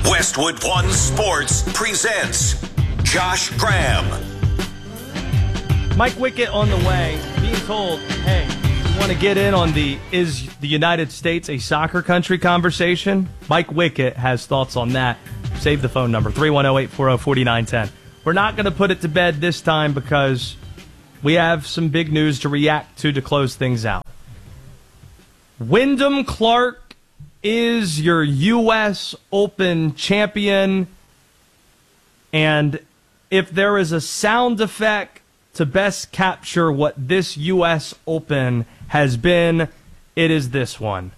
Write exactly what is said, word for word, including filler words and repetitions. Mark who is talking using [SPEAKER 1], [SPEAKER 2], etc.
[SPEAKER 1] Westwood One Sports presents Josh Graham.
[SPEAKER 2] Mike Wickett on the way, being told, hey, you want to get in on the is the United States a soccer country conversation? Mike Wickett has thoughts on that. Save the phone number, three one zero, eight four zero, four nine one zero. We're not going to put it to bed this time because we have some big news to react to to close things out. Wyndham Clark is your U S Open champion, and if there is a sound effect to best capture what this U S Open has been, it is this one.